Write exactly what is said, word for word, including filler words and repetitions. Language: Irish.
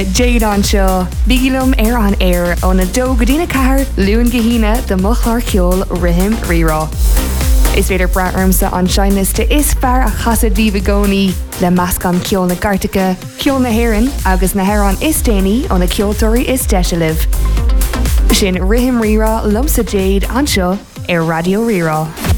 Jade an seo, bígilum ar an air ó na dó go dtína cahar luúin gahíine de mochlar ceol rihim rirá. Is féidir braarmsa an seiniste is fear a chasad bhí gcónaí le measc an ceol na Gartacha, ceol na Héireann agus na Héireann is déanaí ó na ceoltóirí is deisialah. Sin rihim rirá lumsa Jade an seo ar Radio Rirá.